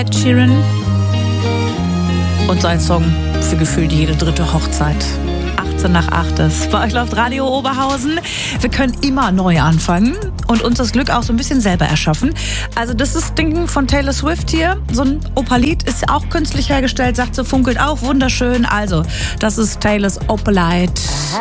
Ed Sheeran und sein Song für gefühlt jede dritte Hochzeit. 18 nach 8 ist. Bei euch läuft Radio Oberhausen. Wir können immer neu anfangen und uns das Glück auch so ein bisschen selber erschaffen. Also das ist Ding von Taylor Swift hier. So ein Opalit ist auch künstlich hergestellt, sagt sie, funkelt auch wunderschön. Also, das ist Taylors Opalite.